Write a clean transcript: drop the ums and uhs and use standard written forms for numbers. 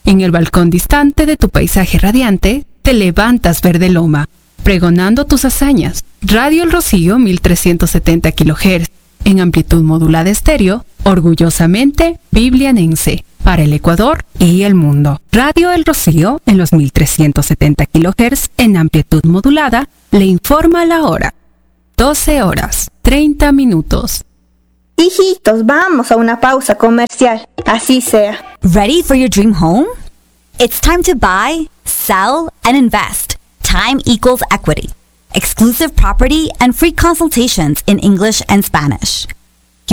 En el balcón distante de tu paisaje radiante, te levantas verde loma, pregonando tus hazañas. Radio El Rocío 1370 kHz, en amplitud modulada estéreo, orgullosamente biblianense, para el Ecuador y el mundo. Radio El Rocío, en los 1370 kHz, en amplitud modulada, le informa la hora. 12 horas, 30 minutos. Hijitos, vamos a una pausa comercial. Así sea. Ready for your dream home? It's time to buy, sell, and invest. Time equals equity. Exclusive property and free consultations in English and Spanish.